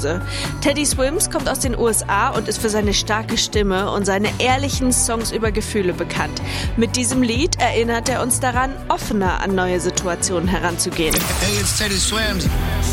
Hause. Teddy Swims kommt aus den USA und ist für seine starke Stimme und seine ehrlichen Songs über Gefühle bekannt. Mit diesem Lied erinnert er uns daran, offener an neue Situationen heranzugehen. Hey, it's Teddy Swims.